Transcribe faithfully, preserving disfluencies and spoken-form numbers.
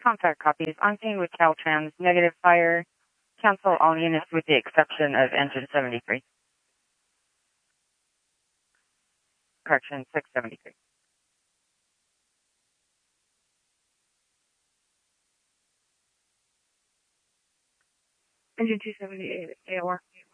Contact copies. On scene with Caltrans. Negative fire. Cancel all units with the exception of engine seventy-three. Correction, six seventy-three. Engine two seventy-eight, A O R.